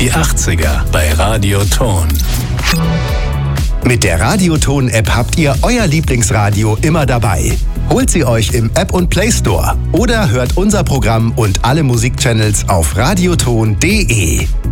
Die 80er bei Radioton. Mit der Radioton-App habt ihr euer Lieblingsradio immer dabei. Holt sie euch im App- und Play Store oder hört unser Programm und alle Musikchannels auf radioton.de.